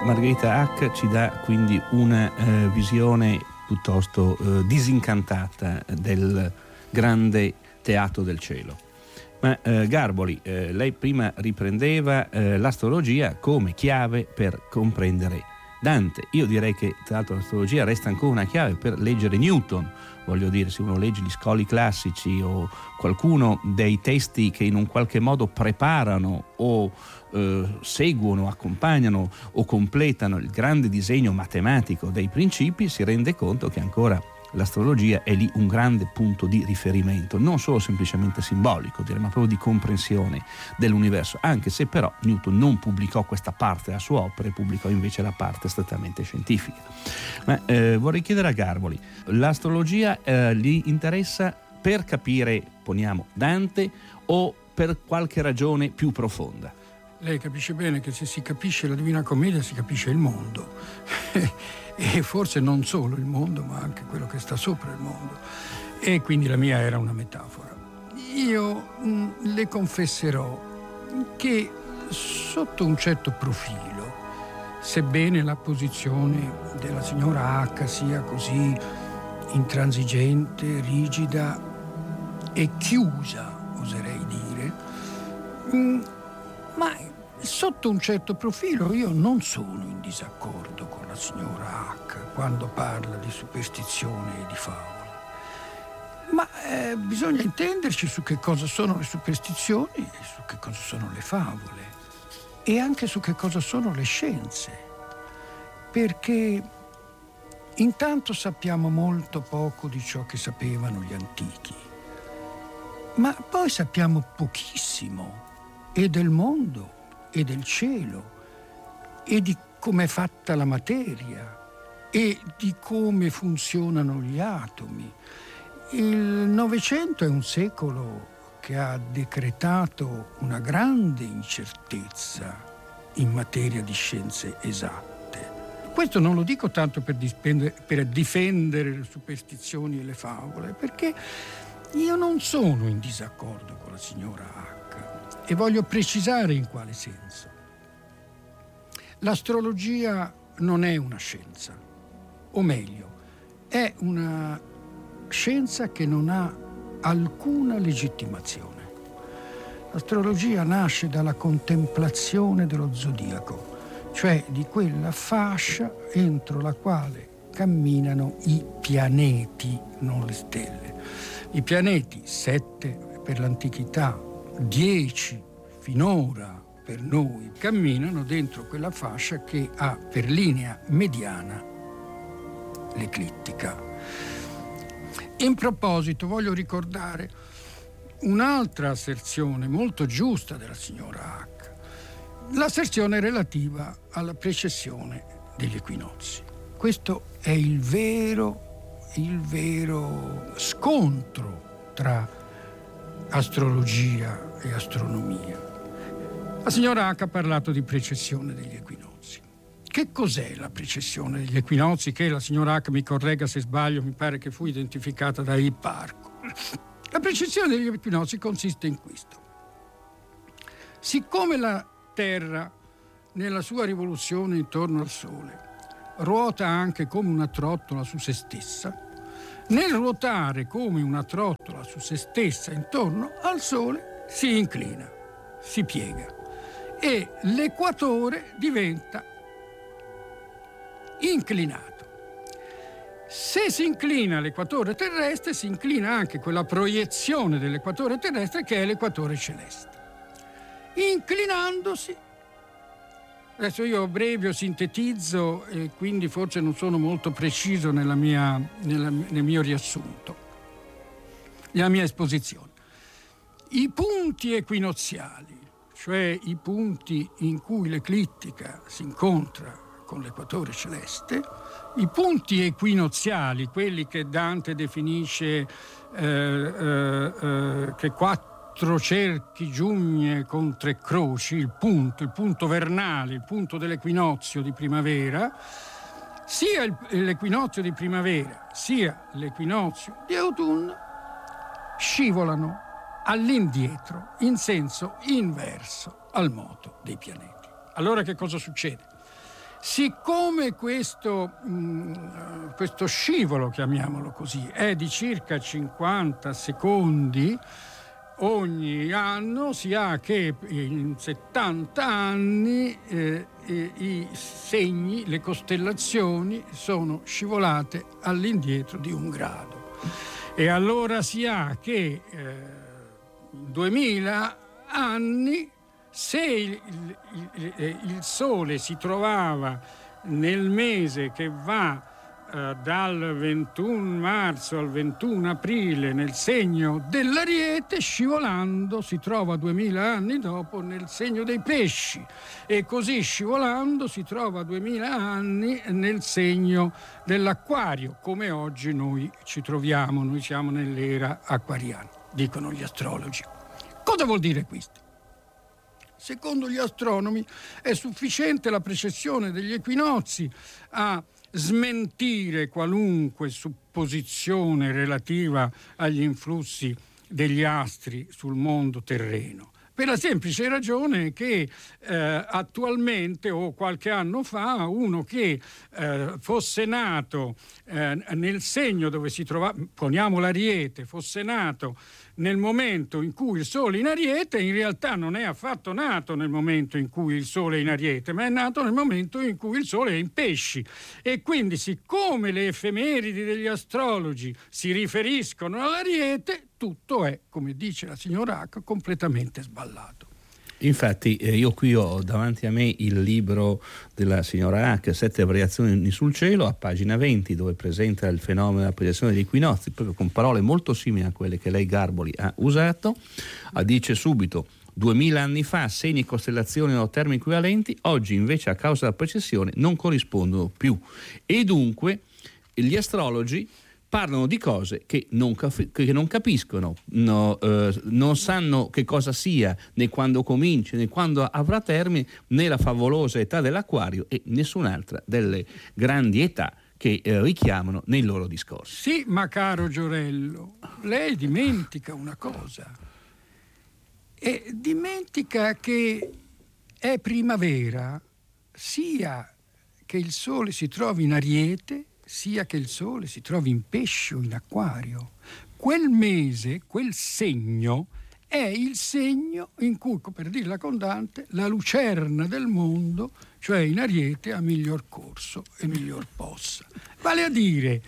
Margherita Hack ci dà quindi una visione piuttosto disincantata del grande teatro del cielo. Ma Garboli, lei prima riprendeva l'astrologia come chiave per comprendere Dante. Io direi che tra l'altro l'astrologia resta ancora una chiave per leggere Newton. Voglio dire, se uno legge gli scoli classici o qualcuno dei testi che in un qualche modo preparano o seguono, accompagnano o completano il grande disegno matematico dei principi, si rende conto che ancora l'astrologia è lì un grande punto di riferimento, non solo semplicemente simbolico, direi, ma proprio di comprensione dell'universo, anche se però Newton non pubblicò questa parte della sua opera e pubblicò invece la parte strettamente scientifica. Ma vorrei chiedere a Garboli, l'astrologia gli interessa per capire, poniamo, Dante o per qualche ragione più profonda? Lei capisce bene che se si capisce la Divina Commedia si capisce il mondo. E forse non solo il mondo, ma anche quello che sta sopra il mondo. E quindi la mia era una metafora. Io le confesserò che sotto un certo profilo, sebbene la posizione della signora H sia così intransigente, rigida e chiusa, oserei dire, ma sotto un certo profilo io non sono in disaccordo con la signora Hack quando parla di superstizione e di favole. Ma bisogna intenderci su che cosa sono le superstizioni e su che cosa sono le favole e anche su che cosa sono le scienze. Perché intanto sappiamo molto poco di ciò che sapevano gli antichi, ma poi sappiamo pochissimo e del mondo e del cielo e di come è fatta la materia e di come funzionano gli atomi. Il Novecento è un secolo che ha decretato una grande incertezza in materia di scienze esatte. Questo non lo dico tanto per difendere le superstizioni e le favole, perché io non sono in disaccordo con la signora Hack. E voglio precisare in quale senso. L'astrologia non è una scienza, o meglio, è una scienza che non ha alcuna legittimazione. L'astrologia nasce dalla contemplazione dello zodiaco, cioè di quella fascia entro la quale camminano i pianeti, non le stelle. I pianeti, 7 per l'antichità, 10 finora per noi, camminano dentro quella fascia che ha per linea mediana l'eclittica. In proposito voglio ricordare un'altra asserzione molto giusta della signora Hack, l'asserzione relativa alla precessione degli equinozi. Questo è il vero scontro tra astrologia e astronomia. La signora Hack ha parlato di precessione degli equinozi. Che cos'è la precessione degli equinozi? Che la signora Hack mi corregga se sbaglio, mi pare che fu identificata da Ipparco. La precessione degli equinozi consiste in questo. Siccome la Terra, nella sua rivoluzione intorno al Sole, ruota anche come una trottola su se stessa, nel ruotare come una trottola su se stessa intorno al Sole si inclina, si piega e l'equatore diventa inclinato. Se si inclina l'equatore terrestre, si inclina anche quella proiezione dell'equatore terrestre che è l'equatore celeste. Inclinandosi, adesso io abbrevio, sintetizzo e quindi forse non sono molto preciso nel mio riassunto, nella mia esposizione. I punti equinoziali, cioè i punti in cui l'eclittica si incontra con l'equatore celeste, i punti equinoziali, quelli che Dante definisce che 4 cerchi giugne con 3 croci, il punto vernale, il punto dell'equinozio di primavera, sia l'equinozio di primavera sia l'equinozio di autunno scivolano all'indietro in senso inverso al moto dei pianeti. Allora che cosa succede? Siccome questo scivolo, chiamiamolo così, è di circa 50 secondi ogni anno, si ha che in 70 anni i segni, le costellazioni sono scivolate all'indietro di 1 grado. E allora si ha che in 2000 anni, se il Sole si trovava nel mese che va dal 21 marzo al 21 aprile nel segno dell'Ariete, scivolando si trova 2000 anni dopo nel segno dei Pesci, e così scivolando si trova 2000 anni nel segno dell'Acquario, come oggi noi ci troviamo, noi siamo nell'era acquariana, dicono gli astrologi. Cosa vuol dire questo? Secondo gli astronomi è sufficiente la precessione degli equinozi a smentire qualunque supposizione relativa agli influssi degli astri sul mondo terreno, per la semplice ragione che attualmente o qualche anno fa uno che fosse nato nel segno dove si trova, poniamo l'Ariete, fosse nato nel momento in cui il Sole è in Ariete, in realtà non è affatto nato nel momento in cui il Sole è in Ariete, ma è nato nel momento in cui il Sole è in Pesci. E quindi, siccome le effemeridi degli astrologi si riferiscono all'Ariete, tutto è, come dice la signora Hack, completamente sballato. Infatti io qui ho davanti a me il libro della signora Hack, 7 variazioni sul cielo, a pagina 20, dove presenta il fenomeno della proiezione degli equinozi, proprio con parole molto simili a quelle che lei, Garboli, ha usato. Dice subito: 2000 anni fa segni e costellazioni erano termini equivalenti, oggi invece a causa della precessione non corrispondono più, e dunque gli astrologi parlano di cose che non capiscono, non sanno che cosa sia, né quando comincia, né quando avrà termine, né la favolosa età dell'Acquario e nessun'altra delle grandi età che richiamano nei loro discorsi. Sì, ma caro Giorello, lei dimentica una cosa. E dimentica che è primavera sia che il Sole si trovi in Ariete, sia che il Sole si trovi in Pesci o in Acquario. Quel mese, quel segno, è il segno in cui, per dirla con Dante, la lucerna del mondo, cioè in Ariete, ha miglior corso e miglior possa. Vale a dire,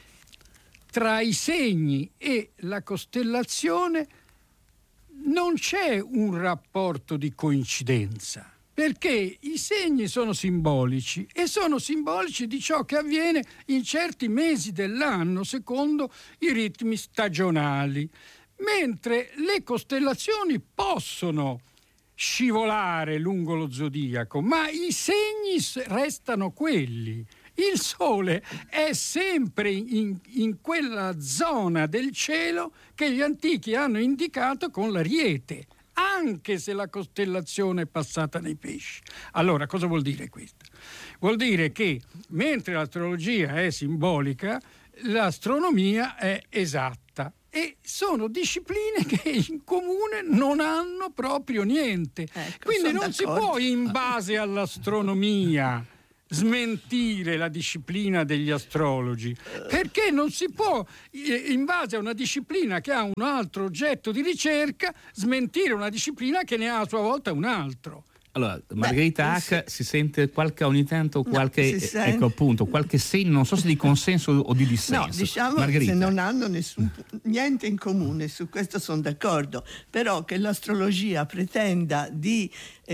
tra i segni e la costellazione non c'è un rapporto di coincidenza, perché i segni sono simbolici e sono simbolici di ciò che avviene in certi mesi dell'anno secondo i ritmi stagionali, mentre le costellazioni possono scivolare lungo lo zodiaco, ma i segni restano quelli. Il Sole è sempre in quella zona del cielo che gli antichi hanno indicato con l'Ariete, anche se la costellazione è passata nei Pesci. Allora, cosa vuol dire questo? Vuol dire che mentre l'astrologia è simbolica, l'astronomia è esatta, e sono discipline che in comune non hanno proprio niente. Quindi non si può, in base all'astronomia, smentire la disciplina degli astrologi, perché non si può, in base a una disciplina che ha un altro oggetto di ricerca, smentire una disciplina che ne ha a sua volta un altro. Allora, Margherita Hack si sente ogni tanto qualche segno, non so se di consenso o di dissenso. No, diciamo Margherita. Che non hanno niente in comune, su questo sono d'accordo, però che l'astrologia pretenda di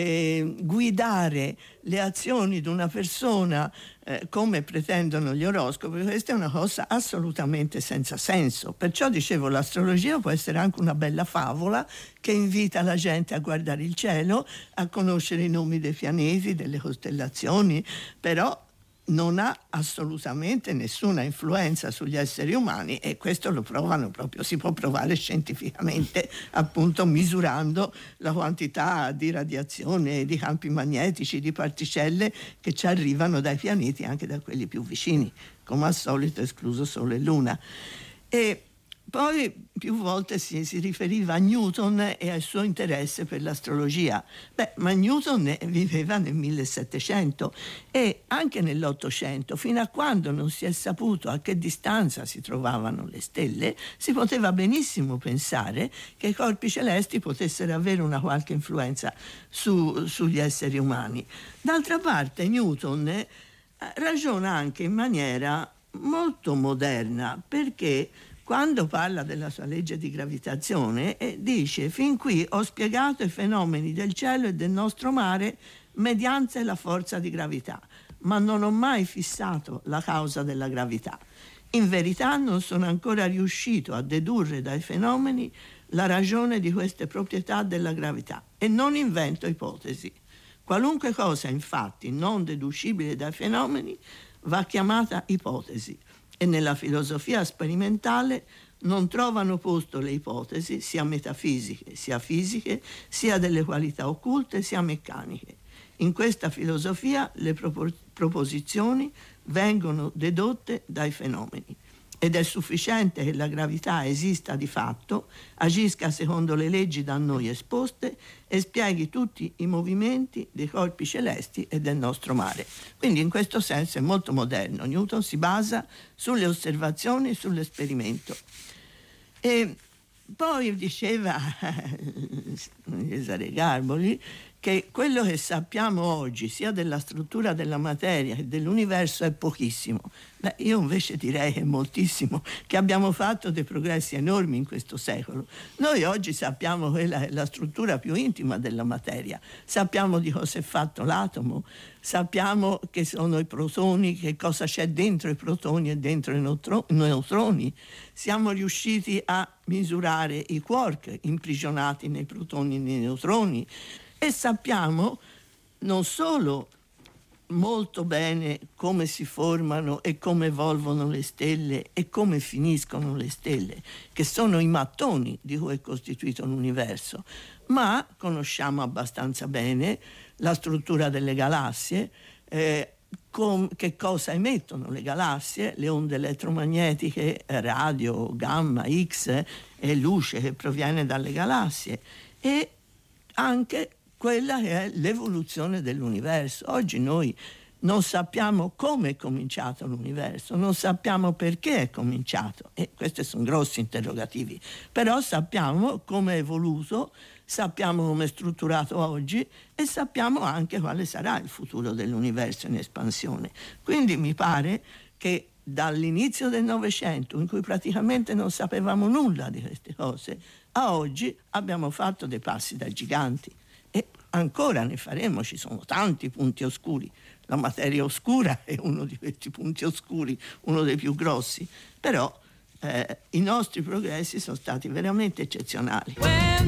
guidare le azioni di una persona come pretendono gli oroscopi, questa è una cosa assolutamente senza senso. Perciò dicevo, l'astrologia può essere anche una bella favola che invita la gente a guardare il cielo, a conoscere i nomi dei pianeti, delle costellazioni, però non ha assolutamente nessuna influenza sugli esseri umani, e questo lo provano proprio, si può provare scientificamente, appunto misurando la quantità di radiazione, di campi magnetici, di particelle che ci arrivano dai pianeti, anche da quelli più vicini, come al solito escluso Sole e Luna. E Poi più volte si riferiva a Newton e al suo interesse per l'astrologia. Ma Newton viveva nel 1700 e anche nell'800, fino a quando non si è saputo a che distanza si trovavano le stelle, si poteva benissimo pensare che i corpi celesti potessero avere una qualche influenza sugli esseri umani. D'altra parte Newton ragiona anche in maniera molto moderna, perché quando parla della sua legge di gravitazione dice: fin qui ho spiegato i fenomeni del cielo e del nostro mare mediante la forza di gravità, ma non ho mai fissato la causa della gravità. In verità non sono ancora riuscito a dedurre dai fenomeni la ragione di queste proprietà della gravità e non invento ipotesi. Qualunque cosa infatti non deducibile dai fenomeni va chiamata ipotesi, e nella filosofia sperimentale non trovano posto le ipotesi sia metafisiche, sia fisiche, sia delle qualità occulte, sia meccaniche. In questa filosofia le proposizioni vengono dedotte dai fenomeni ed è sufficiente che la gravità esista di fatto, agisca secondo le leggi da noi esposte e spieghi tutti i movimenti dei corpi celesti e del nostro mare. Quindi in questo senso è molto moderno. Newton si basa sulle osservazioni, sull'esperimento. E poi diceva Cesare Garboli che quello che sappiamo oggi sia della struttura della materia che dell'universo è pochissimo. Io invece direi che è moltissimo, che abbiamo fatto dei progressi enormi in questo secolo. Noi oggi sappiamo quella è la struttura più intima della materia, sappiamo di cosa è fatto l'atomo, sappiamo che sono i protoni, che cosa c'è dentro i protoni e dentro i neutroni. Siamo riusciti a misurare i quark imprigionati nei protoni e nei neutroni. E sappiamo non solo molto bene come si formano e come evolvono le stelle e come finiscono le stelle, che sono i mattoni di cui è costituito l'universo, ma conosciamo abbastanza bene la struttura delle galassie, che cosa emettono le galassie, le onde elettromagnetiche, radio, gamma, X e luce che proviene dalle galassie, e anche quella che è l'evoluzione dell'universo. Oggi noi non sappiamo come è cominciato l'universo, non sappiamo perché è cominciato, e questi sono grossi interrogativi, però sappiamo come è evoluto, sappiamo come è strutturato oggi e sappiamo anche quale sarà il futuro dell'universo in espansione. Quindi mi pare che dall'inizio del Novecento, in cui praticamente non sapevamo nulla di queste cose, a oggi abbiamo fatto dei passi da giganti. E ancora ne faremo, ci sono tanti punti oscuri. La materia oscura è uno di questi punti oscuri, uno dei più grossi, però i nostri progressi sono stati veramente eccezionali.